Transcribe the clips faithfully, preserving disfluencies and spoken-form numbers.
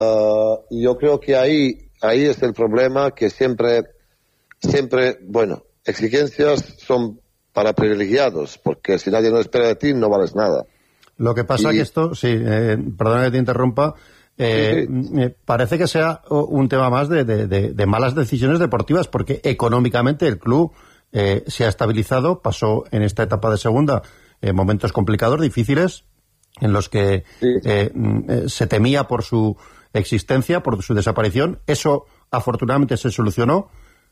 Uh, yo creo que ahí, ahí es el problema, que siempre, siempre, bueno, exigencias son para privilegiados, porque si nadie no espera de ti, no vales nada. Lo que pasa y... que esto, sí, eh, perdona que te interrumpa, eh, sí, sí. Eh, parece que sea un tema más de, de, de, de malas decisiones deportivas, porque económicamente el club eh, se ha estabilizado, pasó en esta etapa de segunda eh, momentos complicados, difíciles, en los que sí. eh, eh, se temía por su existencia, por su desaparición. Eso afortunadamente se solucionó,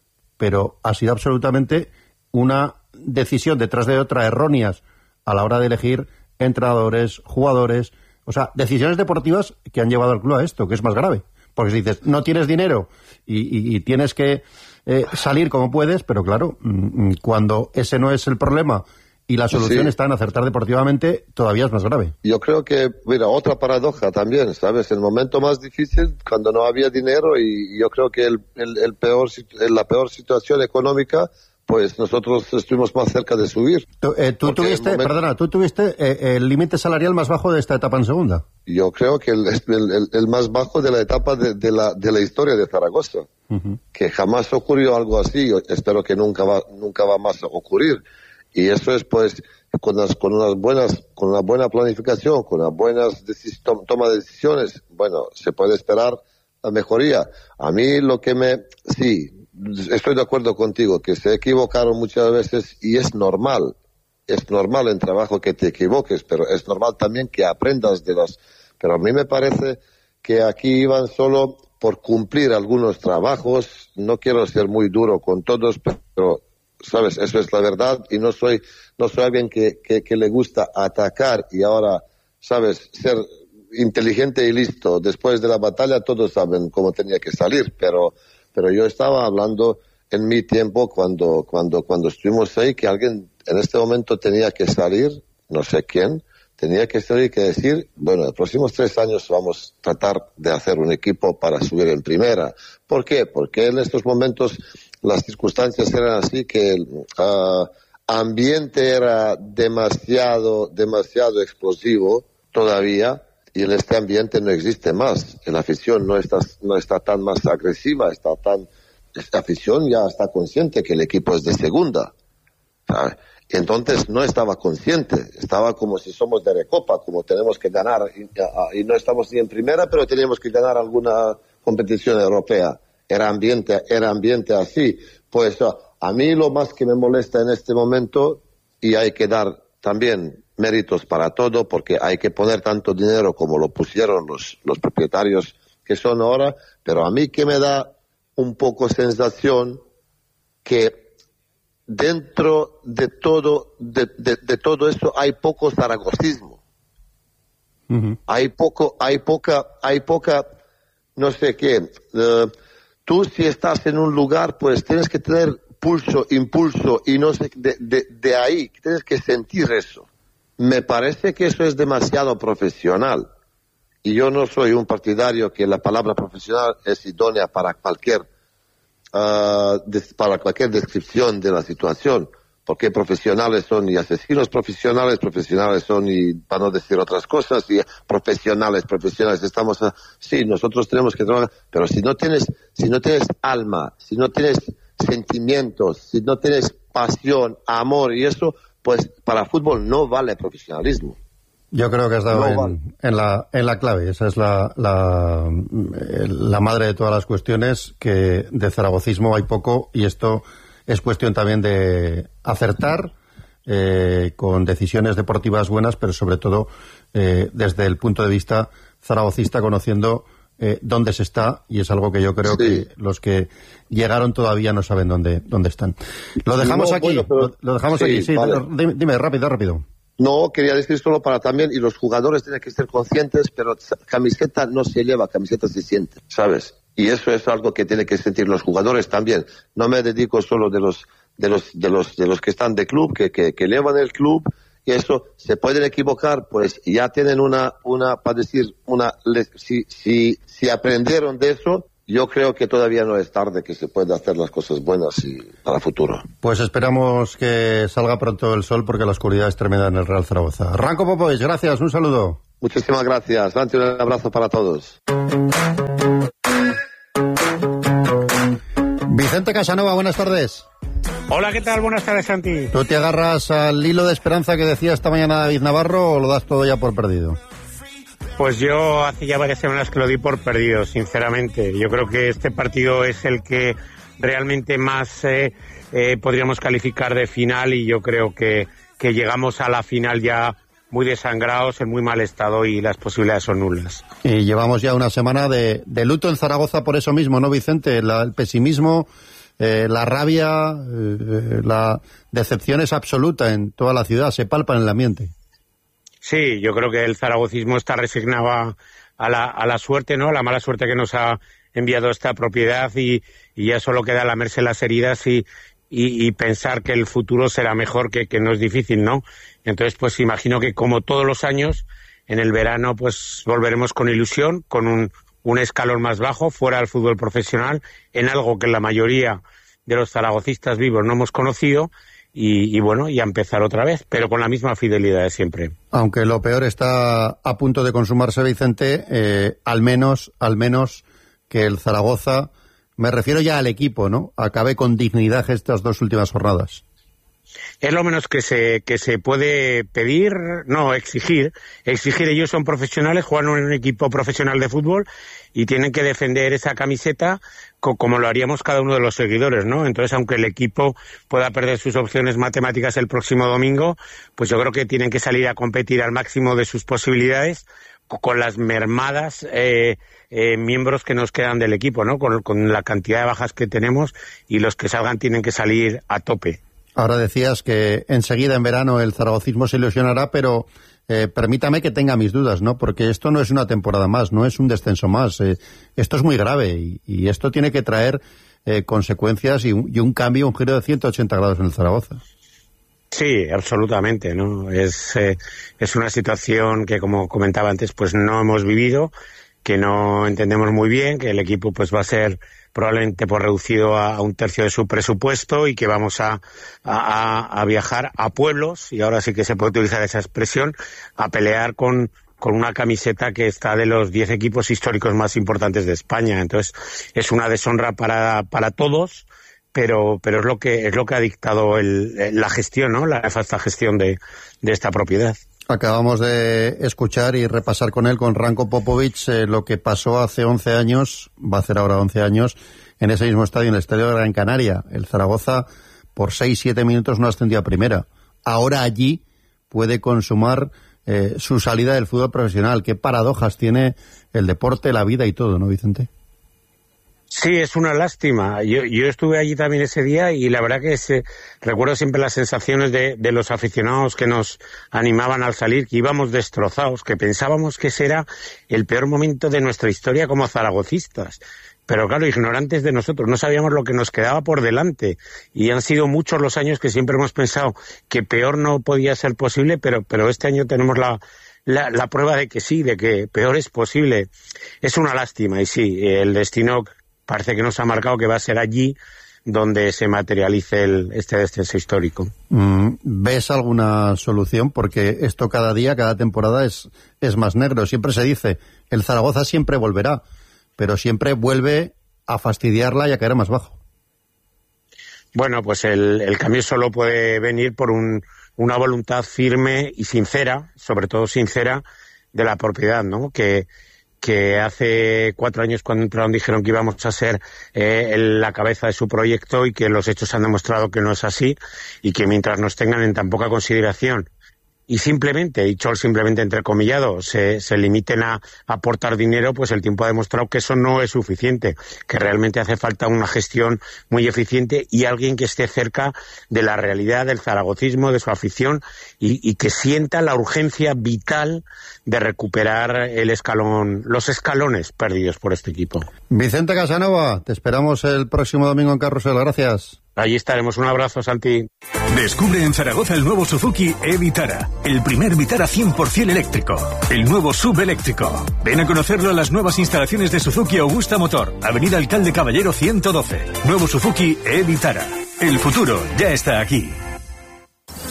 pero ha sido absolutamente una decisión detrás de otra erróneas a la hora de elegir entrenadores, jugadores, o sea, decisiones deportivas que han llevado al club a esto, que es más grave. Porque si dices, no tienes dinero y, y, y tienes que eh, salir como puedes, pero claro, cuando ese no es el problema y la solución sí. está en acertar deportivamente, todavía es más grave. Yo creo que, mira, otra paradoja también, ¿sabes? El momento más difícil, cuando no había dinero, y yo creo que el, el, el peor, la peor situación económica, pues nosotros estuvimos más cerca de subir. Tú, eh, tú tuviste, momento... perdona, tú tuviste eh, el límite salarial más bajo de esta etapa en segunda. Yo creo que el, el, el más bajo de la etapa de, de, la, de la historia de Zaragoza. Uh-huh. Que jamás ocurrió algo así, yo espero que nunca va, nunca va más a ocurrir. Y eso es, pues, con las, con unas buenas, con una buena planificación, con unas buenas decis- tom- toma de decisiones, bueno, se puede esperar la mejoría. A mí lo que me, sí, estoy de acuerdo contigo, que se equivocaron muchas veces, y es normal, es normal en trabajo que te equivoques, pero es normal también que aprendas de las, pero a mí me parece que aquí iban solo por cumplir algunos trabajos. No quiero ser muy duro con todos, pero sabes, eso es la verdad, y no soy, no soy alguien que, que, que le gusta atacar y ahora, sabes, ser inteligente y listo. Después de la batalla todos saben cómo tenía que salir, pero, pero yo estaba hablando en mi tiempo cuando, cuando, cuando estuvimos ahí, que alguien en este momento tenía que salir, no sé quién, tenía que salir y que decir, bueno, en los próximos tres años vamos a tratar de hacer un equipo para subir en primera. ¿Por qué? Porque en estos momentos las circunstancias eran así, que el uh, ambiente era demasiado, demasiado explosivo todavía, y en este ambiente no existe más. La afición no está, no está tan más agresiva, está tan, esta afición ya está consciente que el equipo es de segunda. ¿Sabes? Entonces no estaba consciente, estaba como si somos de Recopa, como tenemos que ganar, y, y no estamos ni en primera, pero teníamos que ganar alguna competición europea. Era ambiente, era ambiente así. Pues a mí lo más que me molesta en este momento, y hay que dar también méritos para todo, porque hay que poner tanto dinero como lo pusieron los, los propietarios que son ahora, pero a mí que me da un poco sensación que dentro de todo, de, de, de todo eso hay poco zaragozismo. Uh-huh. Hay poco, hay poca, hay poca, no sé qué, uh, tú si estás en un lugar, pues tienes que tener pulso, impulso, y no sé, de, de, de ahí, tienes que sentir eso. Me parece que eso es demasiado profesional. Y yo no soy un partidario que la palabra profesional es idónea para cualquier, uh, des, para cualquier descripción de la situación. Porque profesionales son y asesinos profesionales, profesionales son y, para no decir otras cosas, y profesionales, profesionales, estamos a, sí, nosotros tenemos que trabajar, pero si no tienes, si no tienes alma, si no tienes sentimientos, si no tienes pasión, amor y eso, pues para fútbol no vale profesionalismo. Yo creo que has dado no en, vale. en, la, en la clave, esa es la, la, la madre de todas las cuestiones, que de zaragocismo hay poco, y esto es cuestión también de acertar eh, con decisiones deportivas buenas, pero sobre todo eh, desde el punto de vista zaragocista, conociendo eh, dónde se está, y es algo que yo creo sí. que los que llegaron todavía no saben dónde, dónde están. Lo dejamos no, aquí, bueno, pero... lo, lo dejamos sí, aquí, sí, vale. dime, dime, rápido, rápido. No, quería decir solo para también, y los jugadores tienen que ser conscientes, pero camiseta no se lleva, camiseta se siente, ¿sabes? Y eso es algo que tienen que sentir los jugadores también. No me dedico solo de los de los de los de los que están de club, que que, que llevan el club, y eso se pueden equivocar, pues ya tienen una una para decir una si si si aprendieron de eso. Yo creo que todavía no es tarde, que se puede hacer las cosas buenas y para el futuro. Pues esperamos que salga pronto el sol, porque la oscuridad es tremenda en el Real Zaragoza. Ranko Popovic, gracias, un saludo. Muchísimas gracias, Santi, un abrazo para todos. Vicente Casanova, buenas tardes. Hola, ¿qué tal? Buenas tardes, Santi. ¿Tú te agarras al hilo de esperanza que decía esta mañana David Navarro o lo das todo ya por perdido? Pues yo hace ya varias semanas que lo di por perdido, sinceramente. Yo creo que este partido es el que realmente más eh, eh, podríamos calificar de final, y yo creo que, que llegamos a la final ya muy desangrados, en muy mal estado, y las posibilidades son nulas. Y llevamos ya una semana de, de luto en Zaragoza por eso mismo, ¿no, Vicente? La, el pesimismo, eh, la rabia, eh, la decepción es absoluta en toda la ciudad, se palpa en el ambiente. Sí, yo creo que el zaragocismo está resignado a, a, la, a la suerte, ¿no? La mala suerte que nos ha enviado esta propiedad, y, y ya solo queda lamerse las heridas y, y, y pensar que el futuro será mejor, que, que no es difícil, ¿no? Entonces, pues imagino que como todos los años, en el verano, pues volveremos con ilusión, con un, un escalón más bajo, fuera del fútbol profesional, en algo que la mayoría de los zaragocistas vivos no hemos conocido, y, y bueno, y a empezar otra vez, pero con la misma fidelidad de siempre. Aunque lo peor está a punto de consumarse, Vicente, eh, al menos, al menos que el Zaragoza, me refiero ya al equipo, ¿no?, acabe con dignidad estas dos últimas jornadas. Es lo menos que se que se puede pedir, no, exigir. Exigir, ellos son profesionales, juegan en un equipo profesional de fútbol y tienen que defender esa camiseta co como lo haríamos cada uno de los seguidores, ¿no? Entonces, aunque el equipo pueda perder sus opciones matemáticas el próximo domingo, pues yo creo que tienen que salir a competir al máximo de sus posibilidades, con las mermadas eh, eh, miembros que nos quedan del equipo, ¿no? Con, con la cantidad de bajas que tenemos, y los que salgan tienen que salir a tope. Ahora decías que enseguida en verano el zaragocismo se ilusionará, pero eh, permítame que tenga mis dudas, ¿no? Porque esto no es una temporada más, no es un descenso más. Eh, esto es muy grave y, y esto tiene que traer eh, consecuencias y un, y un cambio, un giro de ciento ochenta grados en el Zaragoza. Sí, absolutamente, ¿no? Es, eh, es una situación que, como comentaba antes, pues no hemos vivido, que no entendemos muy bien, que el equipo pues va a ser probablemente pues reducido a, a un tercio de su presupuesto, y que vamos a, a, a viajar a pueblos, y ahora sí que se puede utilizar esa expresión, a pelear con, con una camiseta que está de los diez equipos históricos más importantes de España. Entonces, es una deshonra para, para todos, pero pero es lo que es lo que ha dictado el, la gestión, ¿no? La nefasta gestión de, de esta propiedad. Acabamos de escuchar y repasar con él, con Ranko Popovic, eh, lo que pasó hace once años, va a hacer ahora once años, en ese mismo estadio, en el estadio de Gran Canaria. El Zaragoza, por seis siete minutos no ascendió a primera. Ahora allí puede consumar eh, su salida del fútbol profesional. Qué paradojas tiene el deporte, la vida y todo, ¿no, Vicente? Sí, es una lástima. Yo, yo estuve allí también ese día, y la verdad que se, recuerdo siempre las sensaciones de, de los aficionados que nos animaban al salir, que íbamos destrozados, que pensábamos que ese era el peor momento de nuestra historia como zaragocistas. Pero claro, ignorantes de nosotros, no sabíamos lo que nos quedaba por delante, y han sido muchos los años que siempre hemos pensado que peor no podía ser posible, pero, pero este año tenemos la... La, la prueba de que sí, de que peor es posible. Es una lástima, y sí, el destino parece que nos ha marcado que va a ser allí donde se materialice el, este descenso histórico. Mm, ¿Ves alguna solución? Porque esto cada día, cada temporada es, es más negro. Siempre se dice, el Zaragoza siempre volverá, pero siempre vuelve a fastidiarla y a caer más bajo. Bueno, pues el, el cambio solo puede venir por un, una voluntad firme y sincera, sobre todo sincera, de la propiedad, ¿no? Que que hace cuatro años, cuando entraron, dijeron que íbamos a ser eh, la cabeza de su proyecto, y que los hechos han demostrado que no es así, y que mientras nos tengan en tan poca consideración y simplemente, dicho simplemente entrecomillado, se, se limiten a aportar dinero, pues el tiempo ha demostrado que eso no es suficiente, que realmente hace falta una gestión muy eficiente y alguien que esté cerca de la realidad del zaragocismo, de su afición, y, y que sienta la urgencia vital de recuperar el escalón, los escalones perdidos por este equipo. Vicente Casanova, te esperamos el próximo domingo en Carrusel. Gracias. Allí estaremos. Un abrazo, Santi. Descubre en Zaragoza el nuevo Suzuki e-Vitara, el primer Vitara cien por ciento eléctrico, el nuevo S U V eléctrico. Ven a conocerlo a las nuevas instalaciones de Suzuki Augusta Motor, Avenida Alcalde Caballero ciento doce. Nuevo Suzuki e-Vitara. El futuro ya está aquí.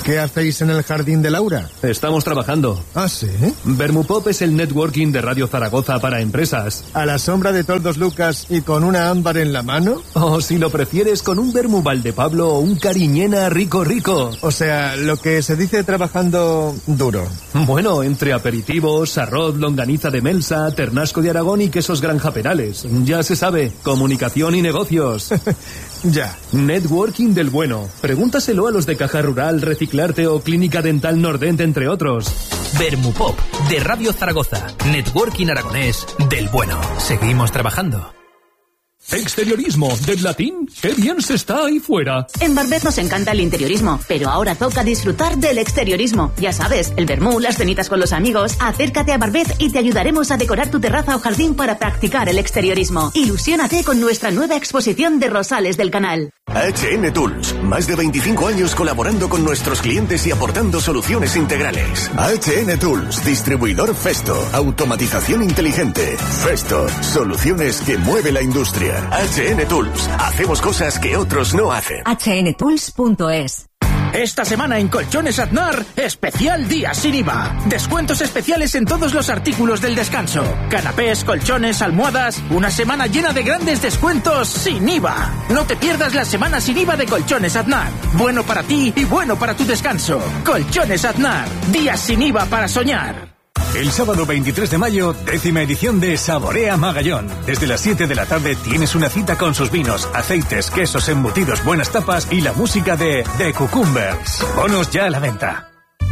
¿Qué hacéis en el jardín de Laura? Estamos trabajando. ¿Ah, sí? Vermupop es el networking de Radio Zaragoza para empresas. ¿A la sombra de Toldos Lucas y con una ámbar en la mano? O si lo prefieres, con un vermu Valdepablo o un cariñena rico rico. O sea, lo que se dice trabajando duro. Bueno, entre aperitivos, arroz, longaniza de Melsa, ternasco de Aragón y quesos Granja Perales. Ya se sabe, comunicación y negocios. Ya. Networking del bueno. Pregúntaselo a los de Caja Rural, Reciclarte o Clínica Dental Nordent, entre otros. Vermupop, de Radio Zaragoza. Networking aragonés del bueno. Seguimos trabajando. Exteriorismo, del latín, qué bien se está ahí fuera. En Barbet nos encanta el interiorismo, pero ahora toca disfrutar del exteriorismo. Ya sabes, el vermú, las cenitas con los amigos. Acércate a Barbet y te ayudaremos a decorar tu terraza o jardín para practicar el exteriorismo. Ilusiónate con nuestra nueva exposición de rosales del canal. H N Tools, más de veinticinco años colaborando con nuestros clientes y aportando soluciones integrales. H N Tools, distribuidor Festo, automatización inteligente. Festo, soluciones que mueve la industria. H N Tools, hacemos cosas que otros no hacen. H N Tools punto es. Esta semana en Colchones Aznar, especial día sin I V A. Descuentos especiales en todos los artículos del descanso. Canapés, colchones, almohadas. Una semana llena de grandes descuentos sin I V A. No te pierdas la semana sin I V A de Colchones Aznar. Bueno para ti y bueno para tu descanso. Colchones Aznar. Días sin I V A para soñar. El sábado veintitrés de mayo, décima edición de Saborea Magallón. Desde las siete de la tarde tienes una cita con sus vinos, aceites, quesos, embutidos, buenas tapas y la música de The Cucumbers. Bonos ya a la venta.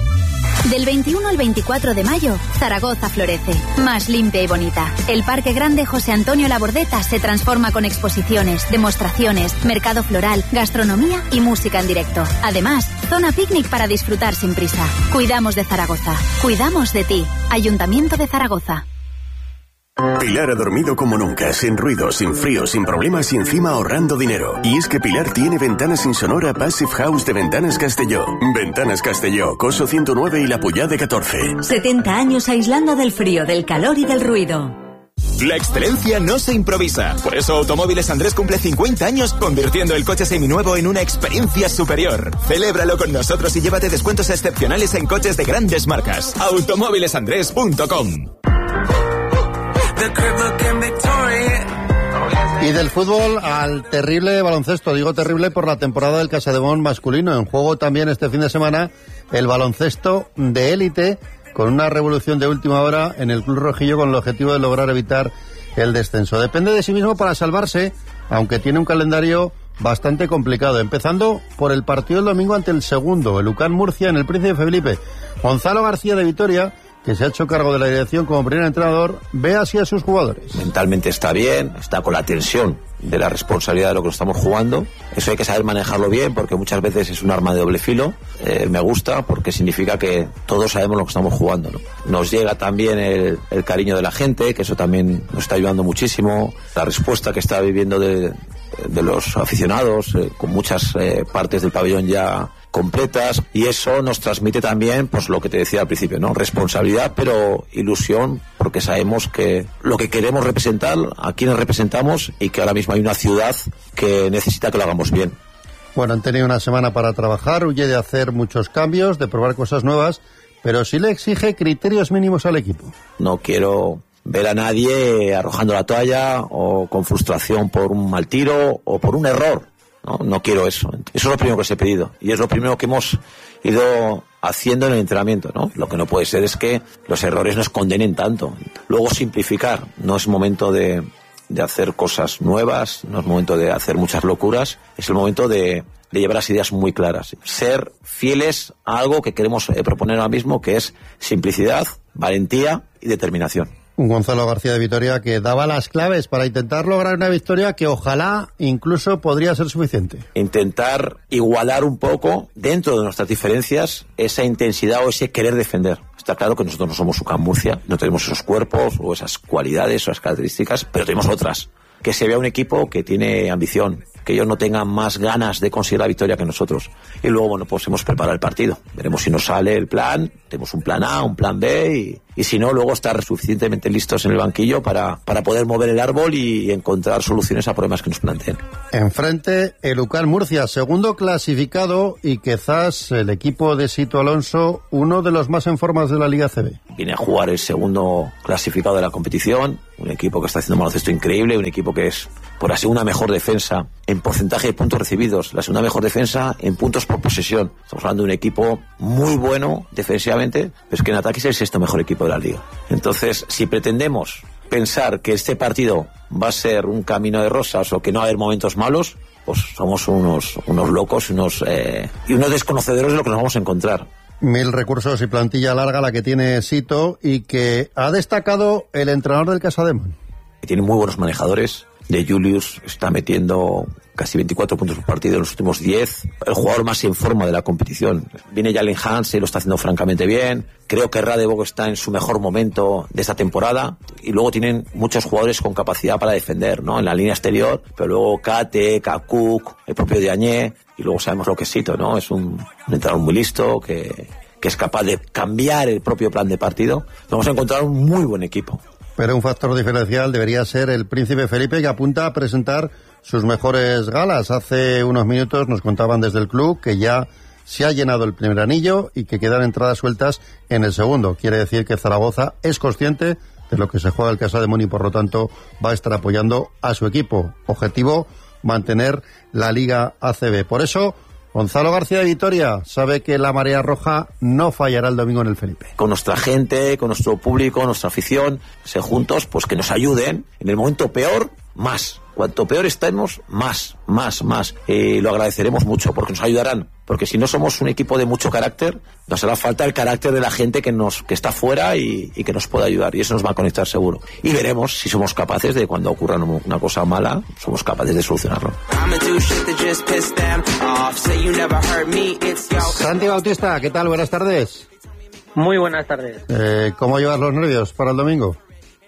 Del veintiuno al veinticuatro de mayo, Zaragoza florece, más limpia y bonita. El Parque Grande José Antonio Labordeta se transforma con exposiciones, demostraciones, mercado floral, gastronomía y música en directo. Además, zona picnic para disfrutar sin prisa. Cuidamos de Zaragoza. Cuidamos de ti. Ayuntamiento de Zaragoza. Pilar ha dormido como nunca, sin ruido, sin frío, sin problemas y encima ahorrando dinero. Y es que Pilar tiene ventanas insonora Passive House de Ventanas Castelló. Ventanas Castelló, Coso ciento nueve y La Puyá de catorce. setenta años aislando del frío, del calor y del ruido. La excelencia no se improvisa. Por eso Automóviles Andrés cumple cincuenta años convirtiendo el coche seminuevo en una experiencia superior. Celébralo con nosotros y llévate descuentos excepcionales en coches de grandes marcas. automóviles andrés punto com. Y del fútbol al terrible baloncesto. Digo terrible por la temporada del Casademón masculino. En juego también este fin de semana el baloncesto de élite, con una revolución de última hora en el Club Rojillo con el objetivo de lograr evitar el descenso. Depende de sí mismo para salvarse, aunque tiene un calendario bastante complicado, empezando por el partido del domingo ante el segundo, el U C A M Murcia, en el Príncipe Felipe. Gonzalo García de Vitoria, que se ha hecho cargo de la dirección como primer entrenador, ve así a sus jugadores. Mentalmente está bien, está con la tensión de la responsabilidad de lo que estamos jugando. Eso hay que saber manejarlo bien, porque muchas veces es un arma de doble filo. Eh, me gusta porque significa que todos sabemos lo que estamos jugando, ¿no? Nos llega también el, el cariño de la gente, que eso también nos está ayudando muchísimo. La respuesta que está viviendo de, de los aficionados, eh, con muchas eh, partes del pabellón ya completas, y eso nos transmite también, pues lo que te decía al principio, ¿no? Responsabilidad, pero ilusión, porque sabemos que lo que queremos representar, a quienes representamos, y que ahora mismo hay una ciudad que necesita que lo hagamos bien. Bueno, han tenido una semana para trabajar, huye de hacer muchos cambios, de probar cosas nuevas, pero sí le exige criterios mínimos al equipo. No quiero ver a nadie arrojando la toalla o con frustración por un mal tiro o por un error. No, no quiero eso. Eso es lo primero que os he pedido y es lo primero que hemos ido haciendo en el entrenamiento, ¿no? Lo que no puede ser es que los errores nos condenen tanto. Luego simplificar. No es momento de, de hacer cosas nuevas, no es momento de hacer muchas locuras. Es el momento de, de llevar las ideas muy claras. Ser fieles a algo que queremos eh, proponer ahora mismo, que es simplicidad, valentía y determinación. Un Gonzalo García de Vitoria que daba las claves para intentar lograr una victoria que ojalá incluso podría ser suficiente. Intentar igualar un poco, dentro de nuestras diferencias, esa intensidad o ese querer defender. Está claro que nosotros no somos U C A M Murcia, no tenemos esos cuerpos o esas cualidades o esas características, pero tenemos otras. Que se vea un equipo que tiene ambición, que ellos no tengan más ganas de conseguir la victoria que nosotros. Y luego, bueno, pues hemos preparado el partido. Veremos si nos sale el plan, tenemos un plan A, un plan B, y, y si no, luego estar suficientemente listos en el banquillo para, para poder mover el árbol y encontrar soluciones a problemas que nos planteen. Enfrente, el U C A M Murcia, segundo clasificado, y quizás el equipo de Sito Alonso, uno de los más en formas de la Liga C B. Viene a jugar el segundo clasificado de la competición, un equipo que está haciendo un baloncesto increíble, un equipo que es por la segunda mejor defensa en porcentaje de puntos recibidos, la segunda mejor defensa en puntos por posesión. Estamos hablando de un equipo muy bueno defensivamente, pero es que en ataque es el sexto mejor equipo de la liga. Entonces, si pretendemos pensar que este partido va a ser un camino de rosas o que no va a haber momentos malos, pues somos unos, unos locos unos, eh, y unos desconocedores de lo que nos vamos a encontrar. Mil recursos y plantilla larga la que tiene Sito, y que ha destacado el entrenador del Casademón. Tiene muy buenos manejadores. De Julius está metiendo casi veinticuatro puntos por partido en los últimos diez. El jugador más en forma de la competición. Viene Jalen Hansen, lo está haciendo francamente bien. Creo que Radebog está en su mejor momento de esta temporada. Y luego tienen muchos jugadores con capacidad para defender, ¿no? En la línea exterior. Pero luego Kate, Kakuk, el propio Diagne. Y luego sabemos lo que es Sito, ¿no? Es un, un entrenador muy listo que, que es capaz de cambiar el propio plan de partido. Vamos a encontrar un muy buen equipo. Pero un factor diferencial debería ser el Príncipe Felipe, que apunta a presentar sus mejores galas. Hace unos minutos nos contaban desde el club que ya se ha llenado el primer anillo y que quedan entradas sueltas en el segundo. Quiere decir que Zaragoza es consciente de lo que se juega el Casademón y por lo tanto va a estar apoyando a su equipo. Objetivo, mantener la Liga A C B. Por eso, Gonzalo García de Vitoria sabe que la marea roja no fallará el domingo en el Felipe. Con nuestra gente, con nuestro público, nuestra afición, se juntos, pues que nos ayuden. En el momento peor, más. Cuanto peor estemos, más, más, más. Y lo agradeceremos mucho porque nos ayudarán. Porque si no somos un equipo de mucho carácter, nos hará falta el carácter de la gente que nos que está fuera y, y que nos pueda ayudar. Y eso nos va a conectar seguro. Y veremos si somos capaces de, cuando ocurra una cosa mala, somos capaces de solucionarlo. Santi Bautista, ¿qué tal? Buenas tardes. Muy buenas tardes. Eh, ¿Cómo llevas los nervios para el domingo?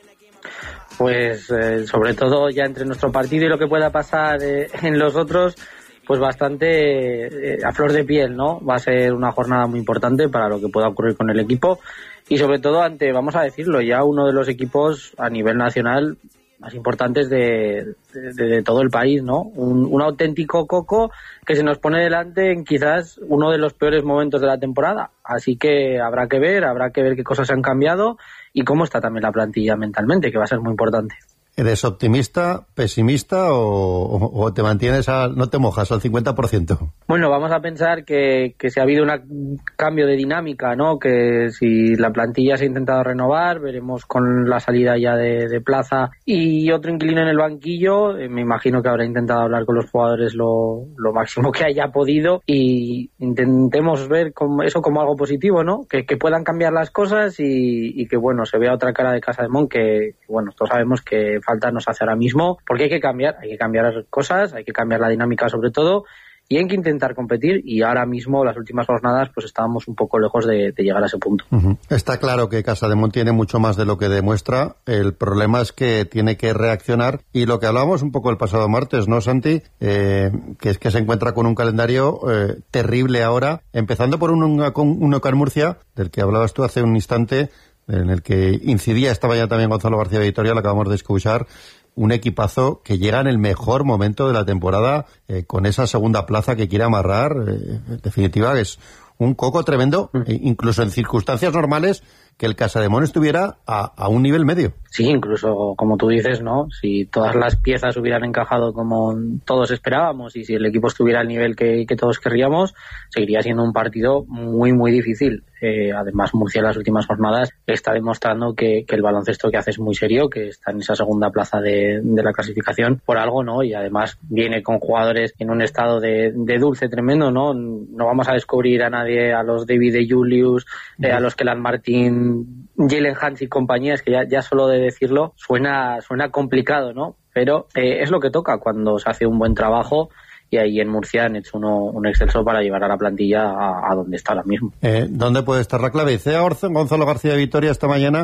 Pues eh, sobre todo ya entre nuestro partido y lo que pueda pasar eh, en los otros, pues bastante eh, a flor de piel, ¿no? Va a ser una jornada muy importante para lo que pueda ocurrir con el equipo y sobre todo ante, vamos a decirlo, ya uno de los equipos a nivel nacional más importantes de, de, de todo el país, ¿no? Un, un auténtico coco que se nos pone delante en quizás uno de los peores momentos de la temporada. Así que habrá que ver, habrá que ver qué cosas han cambiado y cómo está también la plantilla mentalmente, que va a ser muy importante. ¿Eres optimista, pesimista o, o te mantienes, a, no te mojas al cincuenta por ciento? Bueno, vamos a pensar que, que si ha habido un cambio de dinámica, ¿no? Que si la plantilla se ha intentado renovar, veremos con la salida ya de, de Plaza y otro inquilino en el banquillo, eh, me imagino que habrá intentado hablar con los jugadores lo, lo máximo que haya podido y intentemos ver como, eso como algo positivo, ¿no? Que, que puedan cambiar las cosas y, y que, bueno, se vea otra cara de Casademón que, bueno, todos sabemos que falta nos hace ahora mismo, porque hay que cambiar, hay que cambiar cosas, hay que cambiar la dinámica sobre todo, y hay que intentar competir, y ahora mismo, las últimas jornadas, pues estábamos un poco lejos de, de llegar a ese punto. Uh-huh. Está claro que Casademón tiene mucho más de lo que demuestra, el problema es que tiene que reaccionar, y lo que hablábamos un poco el pasado martes, ¿no, Santi? Eh, que es que se encuentra con un calendario eh, terrible ahora, empezando por un, un, un U C A M Murcia, del que hablabas tú hace un instante, en el que incidía, estaba ya también Gonzalo García de Vitoria, lo acabamos de escuchar, un equipazo que llega en el mejor momento de la temporada, eh, con esa segunda plaza que quiere amarrar, eh, en definitiva es un coco tremendo, eh, incluso en circunstancias normales, que el Casademón estuviera a, a un nivel medio. Sí, incluso como tú dices, ¿no? Si todas las piezas hubieran encajado como todos esperábamos y si el equipo estuviera al nivel que, que todos querríamos, seguiría siendo un partido muy, muy difícil. Eh, además, Murcia en las últimas jornadas está demostrando que, que el baloncesto que hace es muy serio, que está en esa segunda plaza de, de la clasificación por algo, ¿no? Y además viene con jugadores en un estado de, de dulce tremendo, ¿no? No vamos a descubrir a nadie, a los David de Julius, eh, a los Kelan Martin, Jalen Hans y compañías, que ya, ya solo de decirlo suena, suena complicado, ¿no? Pero eh, es lo que toca cuando se hace un buen trabajo. Y ahí en Murcia han hecho uno, un excelso para llevar a la plantilla a, a donde está ahora mismo. Eh, ¿Dónde puede estar la clave? Dice Gonzalo García de Vitoria esta mañana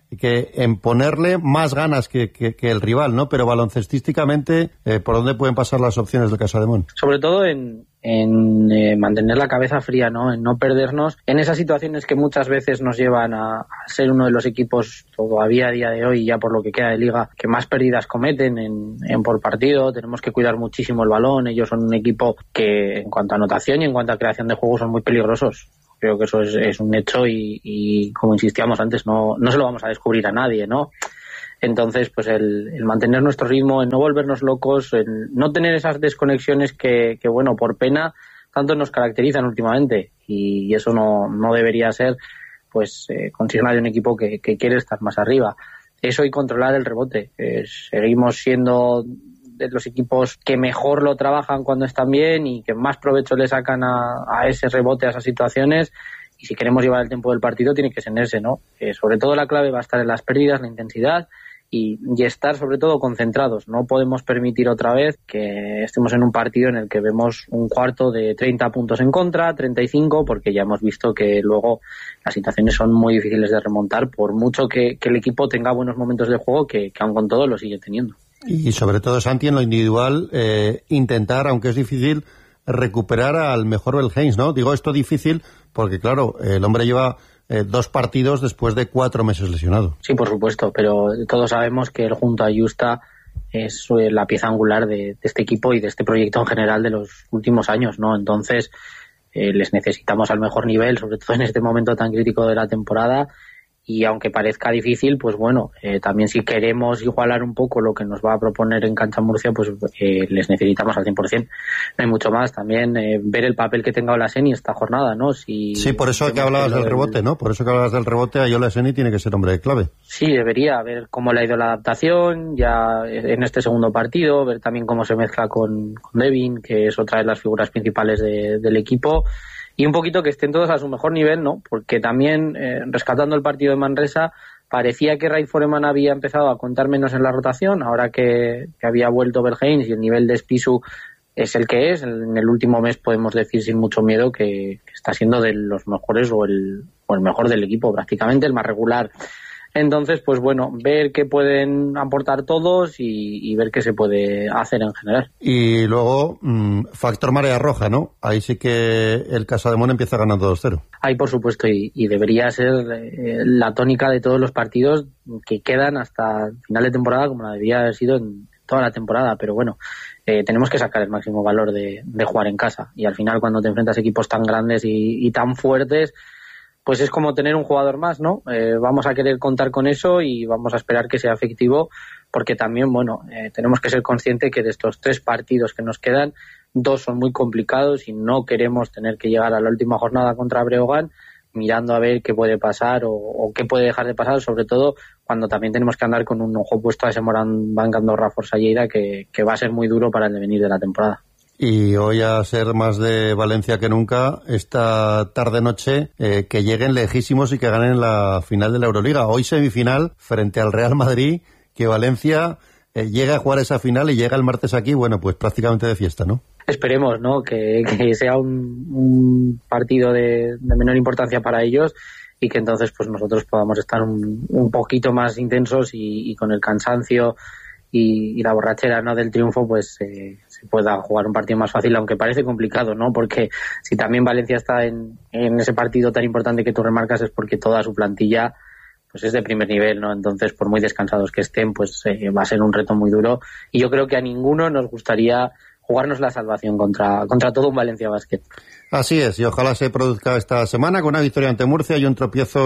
que en ponerle más ganas que, que, que el rival, ¿no? Pero baloncestísticamente, eh, ¿por dónde pueden pasar las opciones del Casademón? Sobre todo en, en eh, mantener la cabeza fría, ¿no? En no perdernos en esas situaciones que muchas veces nos llevan a, a ser uno de los equipos todavía a día de hoy, ya por lo que queda de liga, que más pérdidas cometen en, en por partido. Tenemos que cuidar muchísimo el balón. Ellos son un equipo que en cuanto a anotación y en cuanto a creación de juego son muy peligrosos. Creo que eso es, es un hecho y, y como insistíamos antes, no, no se lo vamos a descubrir a nadie, ¿no? Entonces, pues el, el mantener nuestro ritmo, el no volvernos locos, el no tener esas desconexiones que, que bueno, por pena, tanto nos caracterizan últimamente y, y eso no, no debería ser, pues, eh, consigna de un equipo que, que quiere estar más arriba. Eso y controlar el rebote. Eh, seguimos siendo de los equipos que mejor lo trabajan cuando están bien y que más provecho le sacan a, a ese rebote, a esas situaciones, y si queremos llevar el tiempo del partido tiene que ser ese, ¿no? Eh, sobre todo la clave va a estar en las pérdidas, la intensidad y, y estar sobre todo concentrados. No podemos permitir otra vez que estemos en un partido en el que vemos un cuarto de treinta puntos en contra, treinta y cinco, porque ya hemos visto que luego las situaciones son muy difíciles de remontar, por mucho que, que el equipo tenga buenos momentos de juego, que, que aun con todo lo sigue teniendo. Y sobre todo, Santi, en lo individual, eh, intentar, aunque es difícil, recuperar al mejor Belhens, ¿no? Digo esto difícil porque, claro, el hombre lleva eh, dos partidos después de cuatro meses lesionado. Sí, por supuesto, pero todos sabemos que él junto a Justa es eh, la pieza angular de, de este equipo y de este proyecto en general de los últimos años, ¿no? Entonces, eh, les necesitamos al mejor nivel, sobre todo en este momento tan crítico de la temporada. Y aunque parezca difícil, pues bueno, eh, también si queremos igualar un poco lo que nos va a proponer en Cancha Murcia, pues eh, les necesitamos al cien por ciento. No hay mucho más. También eh, ver el papel que tenga Olaseni esta jornada, ¿no? Si sí, por eso que hablabas del rebote, ¿no? Por eso que hablabas del rebote, ahí Olaseni tiene que ser hombre de clave. Sí, debería ver cómo le ha ido la adaptación ya en este segundo partido, ver también cómo se mezcla con, con Devin, que es otra de las figuras principales de, del equipo. Y un poquito que estén todos a su mejor nivel, ¿no? Porque también, eh, rescatando el partido de Manresa, parecía que Ray Foreman había empezado a contar menos en la rotación, ahora que, que había vuelto Belhens y el nivel de Spisu es el que es. En el último mes podemos decir sin mucho miedo que, que está siendo de los mejores o el, o el mejor del equipo, prácticamente el más regular. Entonces, pues bueno, ver qué pueden aportar todos y, y ver qué se puede hacer en general. Y luego, mmm, factor marea roja, ¿no? Ahí sí que el Casademón empieza ganando dos cero. Ahí, por supuesto, y, y debería ser eh, la tónica de todos los partidos que quedan hasta final de temporada, como la debía haber sido en toda la temporada. Pero bueno, eh, tenemos que sacar el máximo valor de, de jugar en casa. Y al final, cuando te enfrentas a equipos tan grandes y, y tan fuertes, pues es como tener un jugador más, ¿no? Eh, vamos a querer contar con eso y vamos a esperar que sea efectivo, porque también, bueno, eh, tenemos que ser conscientes que de estos tres partidos que nos quedan, dos son muy complicados y no queremos tener que llegar a la última jornada contra Breogán mirando a ver qué puede pasar o, o qué puede dejar de pasar, sobre todo cuando también tenemos que andar con un ojo puesto a ese Morán Banc Andorra Forza Lleida que, que va a ser muy duro para el devenir de la temporada. Y hoy, a ser más de Valencia que nunca, esta tarde-noche, eh, que lleguen lejísimos y que ganen la final de la Euroliga. Hoy semifinal frente al Real Madrid, que Valencia eh, llegue a jugar esa final y llega el martes aquí, bueno, pues prácticamente de fiesta, ¿no? Esperemos, ¿no? Que, que sea un, un partido de, de menor importancia para ellos y que entonces pues nosotros podamos estar un, un poquito más intensos y, y con el cansancio y, y la borrachera, ¿no?, del triunfo, pues eh, se pueda jugar un partido más fácil, aunque parece complicado, ¿no? Porque si también Valencia está en, en ese partido tan importante que tú remarcas es porque toda su plantilla pues es de primer nivel, ¿no? Entonces, por muy descansados que estén, pues eh, va a ser un reto muy duro y yo creo que a ninguno nos gustaría jugarnos la salvación contra, contra todo un Valencia Basket. Así es, y ojalá se produzca esta semana con una victoria ante Murcia y un tropiezo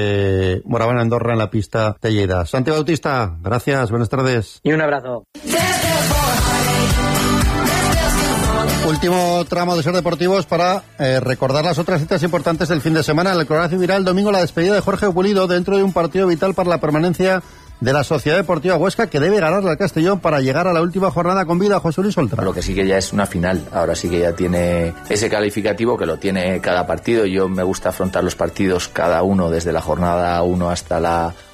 de Moraván Andorra en la pista de Lleida. Santi Bautista, gracias, buenas tardes. Y un abrazo. Último tramo de Ser Deportivos para eh, recordar las otras citas importantes del fin de semana. En el Croacia Viral, el domingo, la despedida de Jorge Pulido dentro de un partido vital para la permanencia de la Sociedad Deportiva Huesca, que debe ganarle al Castellón para llegar a la última jornada con vida. José Luis Oltra. Lo que sí que ya es una final, ahora sí que ya tiene ese calificativo que lo tiene cada partido. Yo me gusta afrontar los partidos cada uno desde la jornada uno hasta la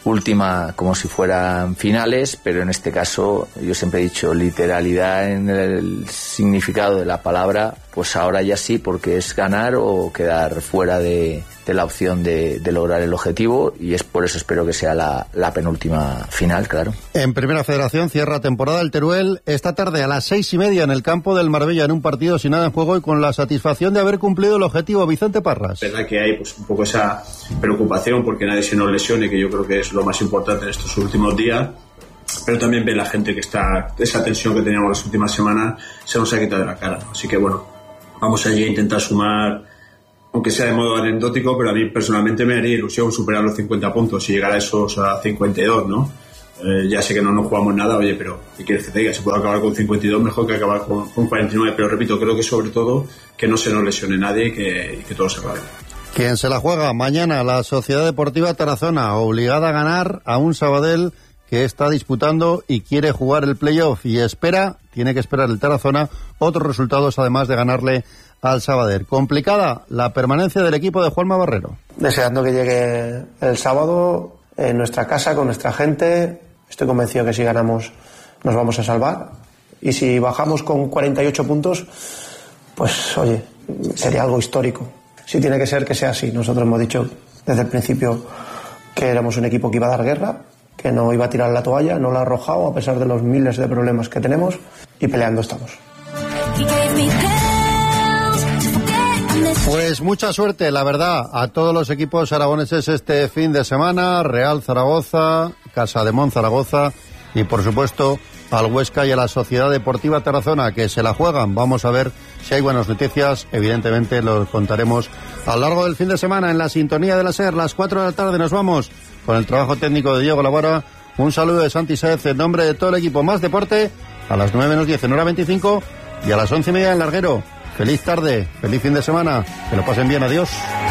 última como si fueran finales, pero en este caso yo siempre he dicho literalidad en el significado de la palabra, pues ahora ya sí, porque es ganar o quedar fuera de, de la opción de, de lograr el objetivo, y es por eso espero que sea la, la penúltima final, claro. En Primera Federación cierra temporada el Teruel esta tarde a las seis y media en el campo del Marbella, en un partido sin nada en juego y con la satisfacción de haber cumplido el objetivo. Vicente Parras. Es verdad que hay pues un poco esa preocupación porque nadie se nos lesione, que yo creo que es lo más importante en estos últimos días, pero también ve la gente que está, esa tensión que teníamos las últimas semanas se nos ha quitado de la cara, ¿no? Así que bueno, vamos allí a intentar sumar, aunque sea de modo anecdótico, pero a mí personalmente me haría ilusión superar los cincuenta puntos y llegar a esos a cincuenta y dos, ¿no? Eh, ya sé que no nos jugamos nada, oye, pero ¿qué quieres que te diga? Si puedo acabar con cincuenta y dos, mejor que acabar con, con cuarenta y nueve, pero repito, creo que sobre todo que no se nos lesione nadie y que, y que todo se acabe. ¿Quién se la juega? Mañana la Sociedad Deportiva Tarazona, obligada a ganar a un Sabadell que está disputando y quiere jugar el playoff y espera, tiene que esperar el Tarazona, otros resultados además de ganarle al Sabadell. Complicada la permanencia del equipo de Juanma Barrero. Deseando que llegue el sábado en nuestra casa, con nuestra gente. Estoy convencido que si ganamos nos vamos a salvar. Y si bajamos con cuarenta y ocho puntos, pues oye, sería algo histórico. Si tiene que ser, que sea así. Nosotros hemos dicho desde el principio que éramos un equipo que iba a dar guerra, que no iba a tirar la toalla, no la ha arrojado a pesar de los miles de problemas que tenemos, y peleando estamos. Pues mucha suerte, la verdad, a todos los equipos aragoneses este fin de semana, Real Zaragoza, Casademón Zaragoza y por supuesto al Huesca y a la Sociedad Deportiva Tarazona, que se la juegan. Vamos a ver si hay buenas noticias, evidentemente lo contaremos a lo largo del fin de semana en la sintonía de la SER. Las cuatro de la tarde nos vamos con el trabajo técnico de Diego Labora. Un saludo de Santi Saez en nombre de todo el equipo. Más deporte a las nueve menos diez en hora veinticinco y a las once y media en Larguero. Feliz tarde, feliz fin de semana, que lo pasen bien, adiós.